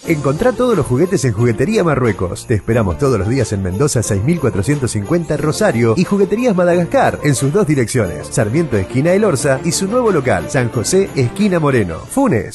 Encontrá todos los juguetes en Juguetería Marruecos. Te esperamos todos los días en Mendoza 6450 Rosario y Jugueterías Madagascar en sus dos direcciones, Sarmiento esquina El Orza y su nuevo local, San José esquina Moreno. Funes.